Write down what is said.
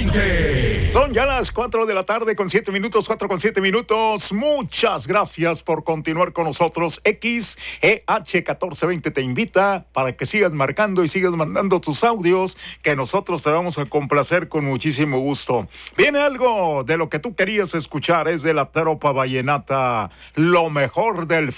1420. Son ya las 4 de la tarde con 7 minutos, 4 con 7 minutos. Muchas gracias por continuar con nosotros. XEH 1420 te invita para que sigas marcando y sigas mandando tus audios, que nosotros te vamos a complacer con muchísimo gusto. Viene algo de lo que tú querías escuchar, es de la tropa vallenata, lo mejor del